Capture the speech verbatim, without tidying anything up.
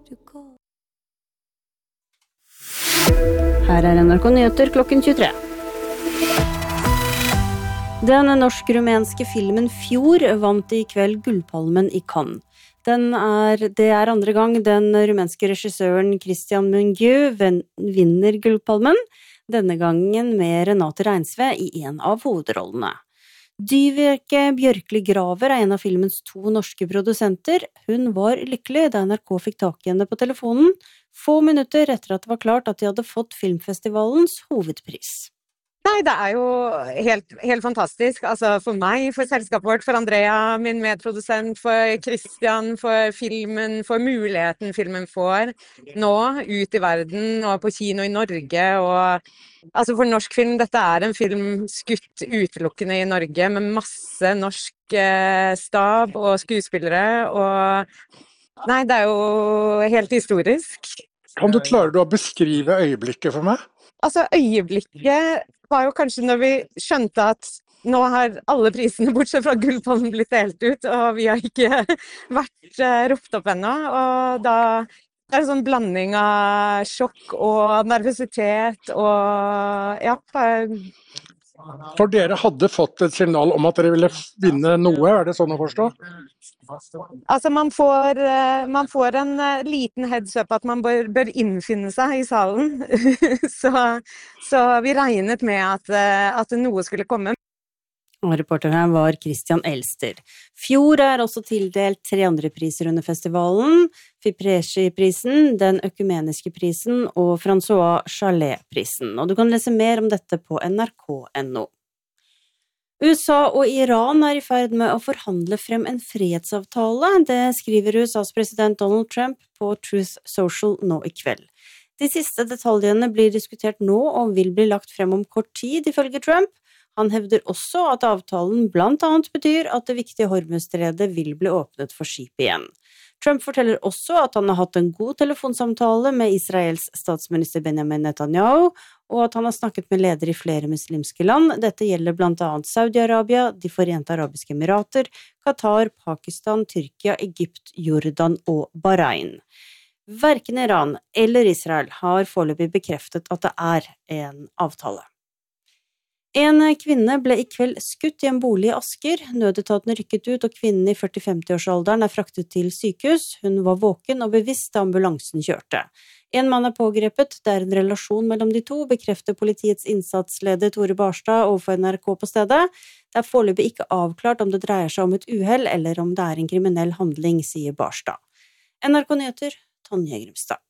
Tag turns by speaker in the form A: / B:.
A: Her er N R K Nyheter klokken tjuetre. Den norsk-rumenske filmen Fjord vant i kveld Gullpalmen i Cannes. Den er, det er andre gang den rumenske regissøren Christian Mungiu vinner Gullpalmen, denne gangen med Renate Reinsve i en av hovedrollene. Dyveke Bjørkli Graver er en av filmens to norske produsenter. Hun var lykkelig da N R K fikk tak i henne på telefonen, få minutter etter at det var klart at de hadde fått filmfestivalens hovedpris.
B: Nei, det er jo helt, helt fantastisk. Altså for meg, for selskapet vårt, for Andrea, min medprodusent, for Christian, for filmen, for muligheten filmen får nå ut i verden og på kino i Norge. Og, altså for norsk film, dette er en film skutt utelukkende i Norge med masse norsk eh, stab og skuespillere. Og nei, det er jo helt historisk.
C: Kan du klare å beskrive øyeblikket for meg?
B: Altså øyeblikket var jo kanskje når vi skjønte at nå har alle prisene bortsett fra Gullpalmen blitt delt ut, og vi har ikke vært uh, ropt opp ennå. Og da det er en sånn blanding av sjokk og nervøsitet og ja.
C: For dere hadde fått et signal om at dere ville vinne noe, er det sånn å forstå?
B: Altså man får, man får en liten heads up at man bør, bør innfinne seg i salen, så, så vi regnet med at, at noe skulle komme.
A: Og reporter her var Christian Elster. Fjord er også tildelt tre andre priser under festivalen, Fipresci-prisen, den økumeniske prisen og François Chalet-prisen. Og du kan lese mer om dette på N R K punktum N O. U S A og Iran er i ferd med å forhandle frem en fredsavtale. Det skriver U S A's president Donald Trump på Truth Social nå i kveld. De siste detaljene blir diskutert nå og vil bli lagt frem om kort tid, ifølge Trump. Han hevder også at avtalen blant annet betyr at det viktige Hormuzstredet vil bli åpnet for skip igjen. Trump forteller også at han har hatt en god telefonsamtale med Israels statsminister Benjamin Netanyahu, og at han har snakket med ledere i flere muslimske land. Dette gjelder blant annet Saudi-Arabia, De Forente Arabiske Emirater, Qatar, Pakistan, Tyrkia, Egypt, Jordan og Bahrain. Hverken Iran eller Israel har foreløpig bekreftet at det er en avtale. En kvinne ble i kveld skutt i en bolig i Asker. Nødetaten rykket ut, og kvinnen i førti-femti-årsalderen er fraktet til sykehus. Hun var våken og bevisst da ambulansen kjørte. En mann er pågrepet, det er en relasjon mellom de to, bekrefter politiets innsatsleder Tore Barstad overfor N R K på stedet. Det er foreløpig ikke avklart om det dreier seg om et uhell eller om det er en kriminell handling, sier Barstad. N R K Nyheter, Tonje Grimstad.